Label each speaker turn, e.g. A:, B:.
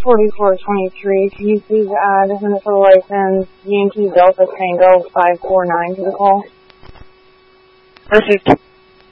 A: 4423. Can you please add Minnesota license Yankee Delta Tango 549 to the call?
B: Perfect.